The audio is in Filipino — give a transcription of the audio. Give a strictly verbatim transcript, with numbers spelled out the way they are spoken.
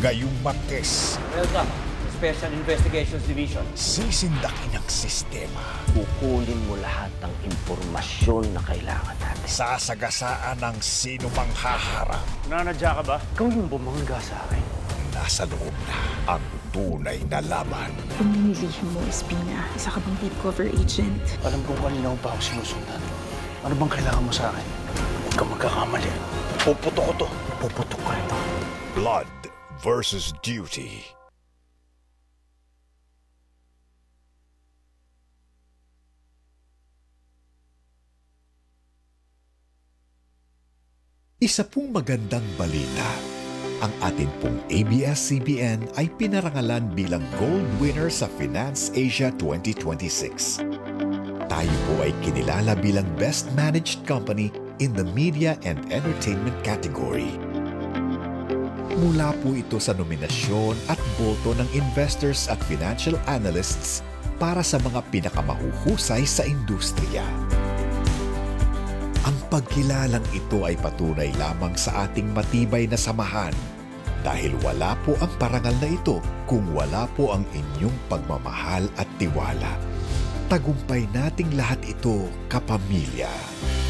Ngayong Martes, Welcome to Special Investigations Division. sisindakin ang sistema. Kukunin mo lahat ng impormasyon na kailangan natin. Sasagasaan ng sino mang haharang. Nanadya ka ba? Ikaw yung bumangga sa akin. Nasa loob na ang tunay na laban. Kung ninilihim mo, Espina, isa ka bang deep cover agent? Alam kong kanina pa ako sinusundan. Ano bang kailangan mo sa akin? Huwag kang magkakamali. Puputo ko to. Puputok ka ito. Blood versus Duty. Isa pong magandang balita. Ang atin pong A B S C B N ay pinarangalan bilang gold winner sa Finance Asia twenty twenty-six. Tayo po ay kinilala bilang Best Managed Company in the Media and Entertainment category. Mula po ito sa nominasyon at boto ng investors at financial analysts para sa mga pinakamahuhusay sa industriya. Ang pagkilalang ito ay patunay lamang sa ating matibay na samahan dahil wala po ang parangal na ito kung wala po ang inyong pagmamahal at tiwala. Tagumpay nating lahat ito, kapamilya.